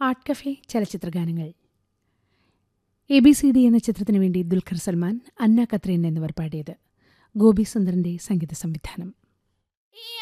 Art cafe ചലച്ചിത്രഗാനങ്ങൾ. ABCD എന്ന ചിത്രത്തിനു വേണ്ടി ദുൽഖർ സൽമാൻ, അന്ന കത്രീൻ എന്നിവർ പാടിയത്. ഗോപി സുന്ദറിന്റെ സംഗീത സംവിധാനം.